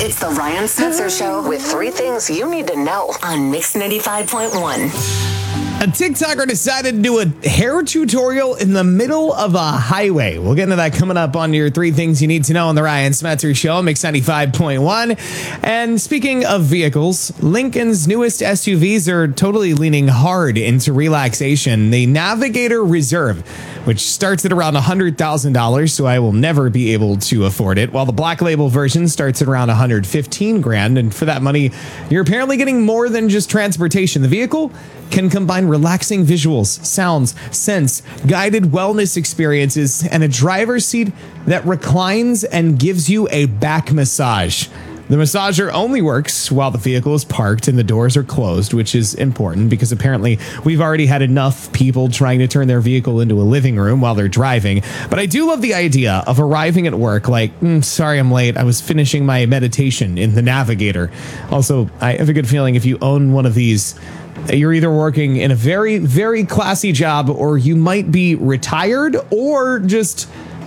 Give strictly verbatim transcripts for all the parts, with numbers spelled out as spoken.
It's the Ryan Spencer Show with three things you need to know on Mix ninety-five point one. A TikToker decided to do a hair tutorial in the middle of a highway. We'll get into that coming up on your three things you need to know on the Ryan Spencer Show, Mix ninety-five point one. And speaking of vehicles, Lincoln's newest S U Vs are totally leaning hard into relaxation. The Navigator Reserve, which starts at around one hundred thousand dollars, so I will never be able to afford it, while the Black Label version starts at around one hundred fifteen grand. And for that money, you're apparently getting more than just transportation. The vehicle can combine relaxing visuals, sounds, scents, guided wellness experiences, and a driver's seat that reclines and gives you a back massage. The massager only works while the vehicle is parked and the doors are closed, which is important because apparently we've already had enough people trying to turn their vehicle into a living room while they're driving. But I do love the idea of arriving at work like, mm, sorry, I'm late. I was finishing my meditation in the Navigator. Also, I have a good feeling if you own one of these, you're either working in a very, very classy job, or you might be retired, or just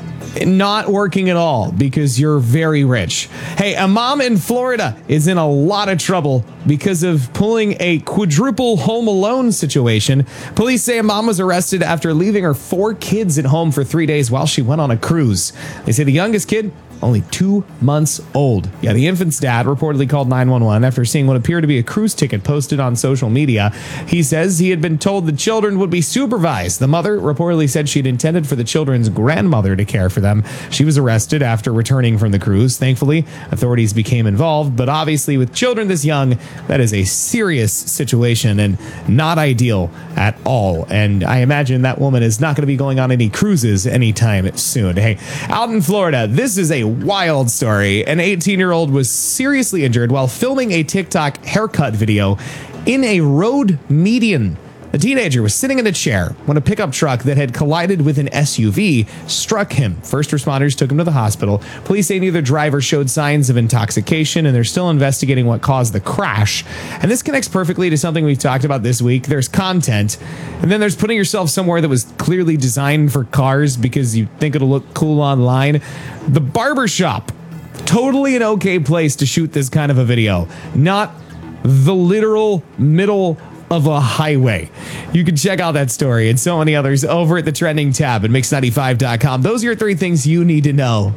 not working at all because you're very rich. Hey, a mom in Florida is in a lot of trouble because of pulling a quadruple home alone situation. Police say a mom was arrested after leaving her four kids at home for three days while she went on a cruise. They say the youngest kid, only two months old. Yeah, the infant's dad reportedly called nine one one after seeing what appeared to be a cruise ticket posted on social media. He says he had been told the children would be supervised. The mother reportedly said she'd intended for the children's grandmother to care for them. She was arrested after returning from the cruise. Thankfully, authorities became involved, but obviously with children this young, that is a serious situation and not ideal at all. And I imagine that woman is not going to be going on any cruises anytime soon. Hey, out in Florida, this is a wild story. An eighteen-year-old was seriously injured while filming a TikTok haircut video in a road median. The teenager was sitting in a chair when a pickup truck that had collided with an S U V struck him. First responders took him to the hospital. Police say neither driver showed signs of intoxication, and they're still investigating what caused the crash. And this connects perfectly to something we've talked about this week. There's content, and then there's putting yourself somewhere that was clearly designed for cars because you think it'll look cool online. The barbershop, totally an okay place to shoot this kind of a video, not the literal middle of a highway. You can check out that story and so many others over at the trending tab at mix ninety-five dot com. Those are your three things you need to know.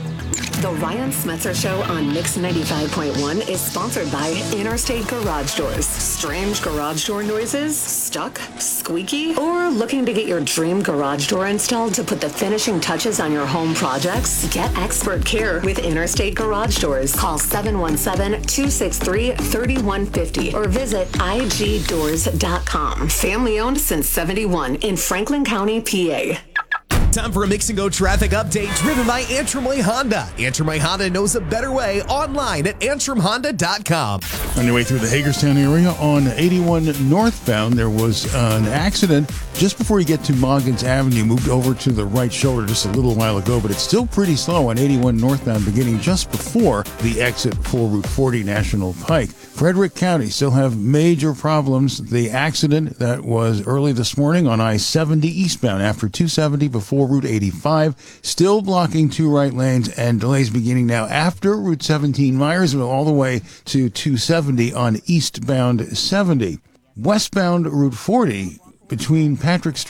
The Ryan Spencer Show on Mix ninety-five point one is sponsored by Interstate Garage Doors. Strange garage door noises? Stuck? Squeaky? Or looking to get your dream garage door installed to put the finishing touches on your home projects? Get expert care with Interstate Garage Doors. Call seven one seven, two six three, three one five zero or visit I G doors dot com. Family owned since seventy-one in Franklin County, P A. Time for a Mix and Go traffic update driven by Antrim Way Honda. Antrim Way Honda knows a better way online at antrim honda dot com. On your way through the Hagerstown area on eighty-one northbound, there was an accident just before you get to Moggins Avenue. Moved over to the right shoulder just a little while ago, but it's still pretty slow on eighty-one northbound beginning just before the exit for Route forty National Pike. Frederick County still have major problems. The accident that was early this morning on I seventy eastbound after two seventy before Route eighty-five, still blocking two right lanes, and delays beginning now after Route seventeen Myersville all the way to two seventy on eastbound seventy. Westbound Route forty between Patrick Street